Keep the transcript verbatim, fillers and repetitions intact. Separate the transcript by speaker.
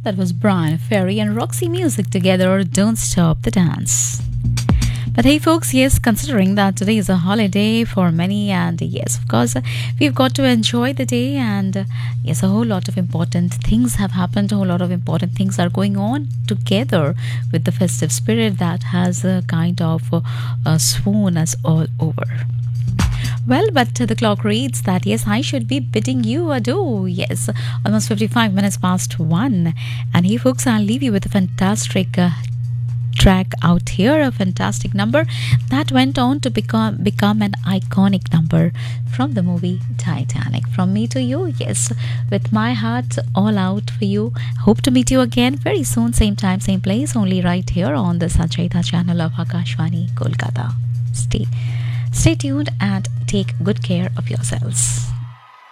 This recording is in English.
Speaker 1: That was Brian Ferry and Roxy Music together, Don't Stop the Dance. But hey folks, yes, considering that today is a holiday for many, and yes, of course, we've got to enjoy the day, and uh, yes, a whole lot of important things have happened, a whole lot of important things are going on together with the festive spirit that has uh, kind of uh, uh, swoon us all over. Well, but uh, the clock reads that yes, I should be bidding you adieu. Yes, almost fifty-five minutes past one. And hey, folks, I'll leave you with a fantastic uh, track out here, a fantastic number that went on to become become an iconic number from the movie Titanic. From me to you, yes, with my heart all out for you. Hope to meet you again very soon, same time, same place, only right here on the Sanchayita channel of Akashvani, Kolkata. Stay, stay tuned and take good care of yourselves.